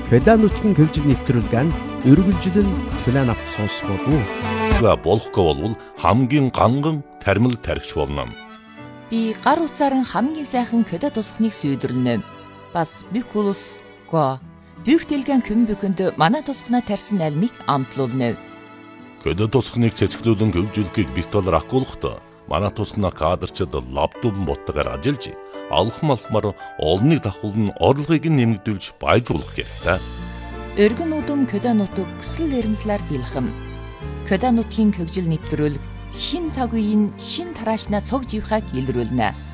Кеда нутгийн хөгжил нэвтрүүлэг нь өргөлжлөн план авч сонсгоо дүү. Болохгүй болвол хамгийн ганган тармил тархич болно. Би гар утсаар хамгийн сайхан кеда тусахныг сүйдэрлэнэ. Бас бикулус го бүх дэлгэн көмбөкөнд манай тусахнаа тарьсан альмыг амтлуулна. Кеда тусахныг цэцгэлүүлэн хөгжүүлэхийг бит доллар ахгуулахдаа манай тусахнаа кадрчид лаптоп боттойгоор ажиллаж алхмаар олныг давхуулн орлогыг нэмэгдүүлж баяжуулах хэрэгтэй. Өргөн удам кеда нутаг хүсэл эрмэлзлэр бэлхэм. Кеда нутгийн хөгжил нэвтрүүлэг шин цаг үеийн шин тараашнаа цог живхаг илрүүлнэ.